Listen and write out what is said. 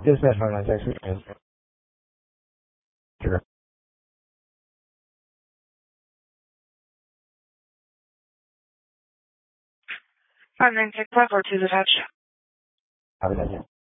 就在上了在市场是 596 Clever to the touch. 好的，再见。